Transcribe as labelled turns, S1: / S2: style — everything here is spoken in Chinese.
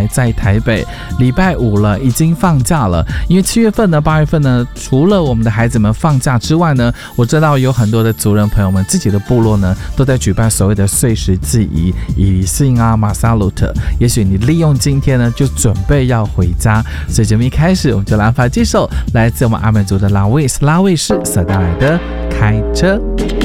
S1: 在台北，礼拜5了，已经放假了。因为7月份呢、8月份呢，除了我们的孩子们放假之外呢，我知道有很多的族人朋友们自己的部落呢，都在举办所谓的岁时祭仪、以信啊、马萨鲁特。也许你利用今天呢，就准备要回家。所以节目一开始，我们就来安排这首来自我们阿美族的拉卫士所带来的《开车》。